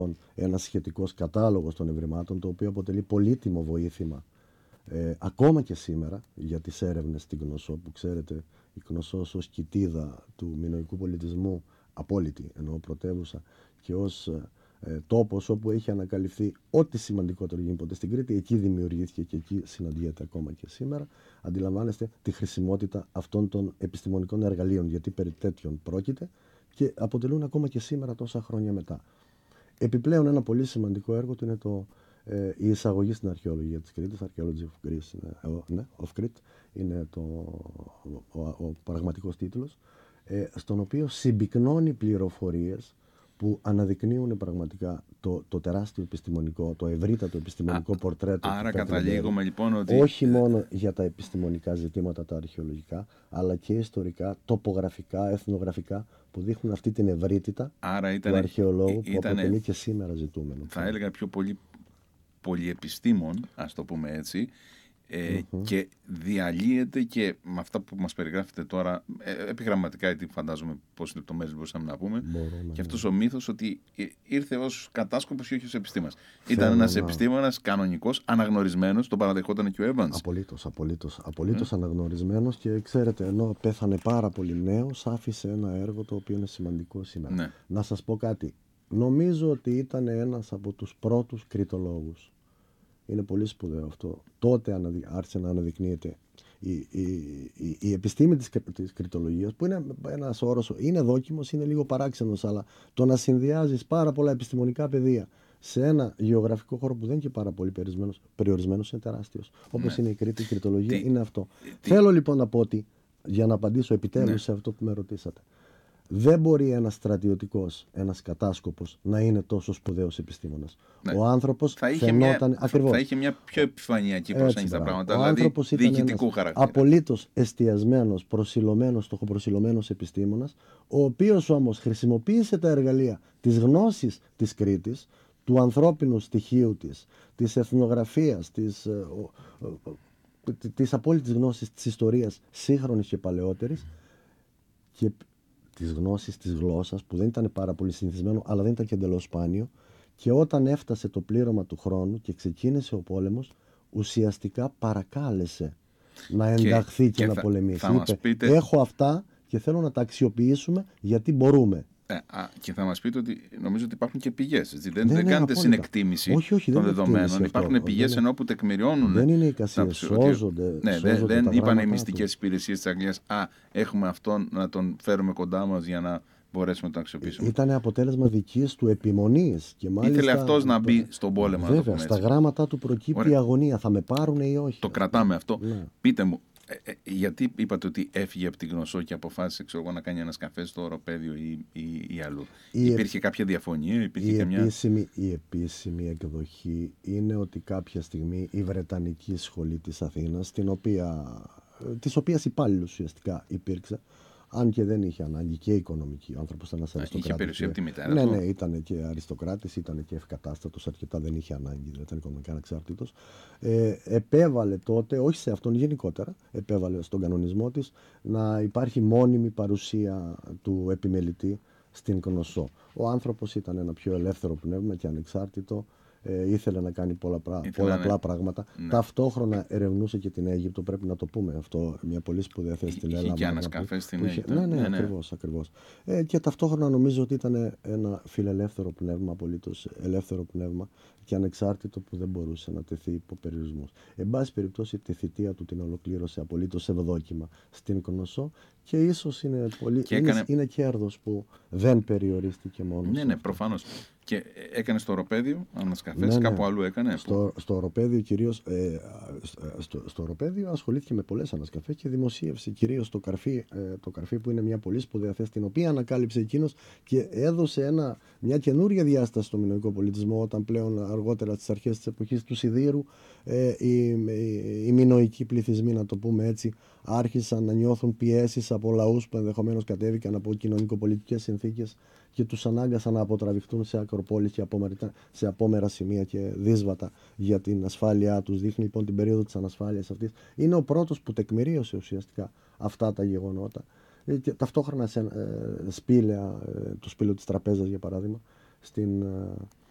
ένας σχετικός κατάλογος των ευρημάτων, το οποίο αποτελεί πολύτιμο βοήθημα ακόμα και σήμερα για τις έρευνες στην Κνωσό, που ξέρετε η Κνωσός ως κοιτίδα του μινωικού πολιτισμού, απόλυτη εννοώ πρωτεύουσα, και ως τόπος όπου έχει ανακαλυφθεί ό,τι σημαντικότερο γίνει ποτέ στην Κρήτη, εκεί δημιουργήθηκε και εκεί συναντιέται ακόμα και σήμερα. Αντιλαμβάνεστε τη χρησιμότητα αυτών των επιστημονικών εργαλείων, γιατί περί τέτοιων πρόκειται και αποτελούν ακόμα και σήμερα, τόσα χρόνια μετά. Επιπλέον, ένα πολύ σημαντικό έργο του είναι η εισαγωγή στην αρχαιολογία της Κρήτης, Archaeology of Greece, of Crete, είναι ο πραγματικός τίτλος, στον οποίο συμπυκνώνει πληροφορίες που αναδεικνύουν πραγματικά το τεράστιο επιστημονικό, το ευρύτατο επιστημονικό πορτρέτο. Άρα καταλήγουμε λοιπόν ότι... όχι μόνο για τα επιστημονικά ζητήματα τα αρχαιολογικά, αλλά και ιστορικά, τοπογραφικά, εθνογραφικά, που δείχνουν αυτή την ευρύτητα του αρχαιολόγου που αποτελεί και σήμερα ζητούμενο. Θα έλεγα πιο πολύ πολυεπιστήμων, ας το πούμε έτσι, και διαλύεται και με αυτά που μας περιγράφετε τώρα, επιγραμματικά, γιατί φαντάζομαι πόσες λεπτομέρειες μπορούσαμε να πούμε, και αυτός ο μύθος ότι ήρθε ως κατάσκοπος και όχι ως επιστήμονας. Ήταν ένας επιστήμονας κανονικός, αναγνωρισμένος, τον παραδεχόταν και ο Evans. Απολύτως αναγνωρισμένος, και ξέρετε, ενώ πέθανε πάρα πολύ νέος, άφησε ένα έργο το οποίο είναι σημαντικό σήμερα. Ναι. Να σας πω κάτι. Νομίζω ότι ήταν ένας από τους πρώτους κριτολόγους. Είναι πολύ σπουδαίο αυτό. Τότε άρχισε να αναδεικνύεται η επιστήμη της κριτολογίας, που είναι ένας όρος, είναι δόκιμος, είναι λίγο παράξενος, αλλά το να συνδυάζεις πάρα πολλά επιστημονικά πεδία σε ένα γεωγραφικό χώρο που δεν είναι και πάρα πολύ περιορισμένος, είναι τεράστιος. Όπως είναι η Κρήτη, η κριτολογία είναι αυτό. Θέλω λοιπόν να πω ότι, για να απαντήσω επιτέλους σε αυτό που με ρωτήσατε, δεν μπορεί ένας στρατιωτικός, ένας κατάσκοπος να είναι τόσο σπουδαίος επιστήμονας. Ναι. Ο άνθρωπος θα είχε μια πιο επιφανειακή προσέγγιση στα πράγματα, δηλαδή διοικητικού χαρακτήρα. Απολύτως εστιασμένος, προσιλωμένος, στοχοπροσιλωμένος επιστήμονας, ο οποίος όμως χρησιμοποίησε τα εργαλεία της γνώσης της Κρήτης, του ανθρώπινου στοιχείου της εθνογραφίας, της απόλυτης γνώσης της ιστορίας σύγχρονης και παλαιότερης, και της γνώσης της γλώσσας, που δεν ήταν πάρα πολύ συνηθισμένο, αλλά δεν ήταν και εντελώς σπάνιο, και όταν έφτασε το πλήρωμα του χρόνου και ξεκίνησε ο πόλεμος, ουσιαστικά παρακάλεσε να ενταχθεί και να πολεμήσει. Είπε, έχω αυτά και θέλω να τα αξιοποιήσουμε γιατί μπορούμε. Και θα μας πείτε ότι νομίζω ότι υπάρχουν και πηγές. Δεν κάνετε συνεκτίμηση των δεδομένων. Υπάρχουν πηγές ενώ που τεκμηριώνουν. Δεν είναι εικασίες, σώζονται. Δεν είπαν οι μυστικές υπηρεσίες της Αγγλίας, έχουμε αυτόν να τον φέρουμε κοντά μας για να μπορέσουμε να τον αξιοποιήσουμε. Ήταν αποτέλεσμα δικής του επιμονής. Και μάλιστα, ήθελε αυτός να μπει στον πόλεμο. Βέβαια, στα γράμματά του προκύπτει η αγωνία. Θα με πάρουνε ή όχι. Το κρατάμε αυτό. Ναι. Πείτε μου, γιατί είπατε ότι έφυγε από την Κνωσό και αποφάσισε να κάνει ένα καφέ στο Οροπέδιο ή αλλού? Υπήρχε κάποια διαφωνία? Η επίσημη εκδοχή είναι ότι κάποια στιγμή η Βρετανική Σχολή της Αθήνας, της οποίας υπάλληλος ουσιαστικά υπήρξε, αν και δεν είχε ανάγκη, και οικονομική, ο άνθρωπος ήταν ένας αριστοκράτης. Είχε περιουσία από τη μητέρα του. Ναι, ήταν και αριστοκράτης, ήταν και ευκατάστατος αρκετά, δεν είχε ανάγκη, δεν ήταν οικονομικά ανεξάρτητος. Επέβαλε τότε, όχι σε αυτόν γενικότερα, επέβαλε στον κανονισμό της να υπάρχει μόνιμη παρουσία του επιμελητή στην Κνωσό. Ο άνθρωπος ήταν ένα πιο ελεύθερο πνεύμα και ανεξάρτητο. Ήθελε να κάνει πολλαπλά πράγματα. Ναι. Ταυτόχρονα ερευνούσε και την Αίγυπτο, πρέπει να το πούμε αυτό, μια πολύ σπουδαία θέση στην Ελλάδα. Είχε και ένα καφέ στην Αίγυπτο. Ναι, ακριβώς. Και ταυτόχρονα νομίζω ότι ήταν ένα φιλελεύθερο πνεύμα, απολύτως ελεύθερο πνεύμα και ανεξάρτητο, που δεν μπορούσε να τεθεί υπό περιορισμούς. Εν πάση περιπτώσει, τη θητεία του την ολοκλήρωσε απολύτως ευδόκιμα στην Κνωσό, και ίσως είναι κέρδος που δεν περιορίστηκε μόνο. Ναι, προφανώς. Και έκανε στο Οροπέδιο ένας καφές, κάπου αλλού έκανε? Στο Οροπέδιο κυρίως, στο Οροπέδιο ασχολήθηκε με πολλές ανασκαφές και δημοσίευσε κυρίως το Καρφί, που είναι μια πολύ σπουδαία θέση, την οποία ανακάλυψε εκείνος και έδωσε μια καινούρια διάσταση στο μινωικό πολιτισμό, όταν πλέον αργότερα στις αρχές της εποχής του Σιδήρου οι μινωικοί πληθυσμοί, να το πούμε έτσι, άρχισαν να νιώθουν πιέσεις από λαούς που ενδεχομένως κατέβηκαν από κοινωνικοπολιτικές συνθήκες και τους ανάγκασαν να αποτραβηχτούν σε ακροπόλεις και σε απόμερα σημεία και δύσβατα για την ασφάλειά τους. Δείχνει λοιπόν την περίοδο της ανασφάλειας αυτής. Είναι ο πρώτος που τεκμηρίωσε ουσιαστικά αυτά τα γεγονότα. Και ταυτόχρονα το σπήλαιο της τραπέζας, για παράδειγμα,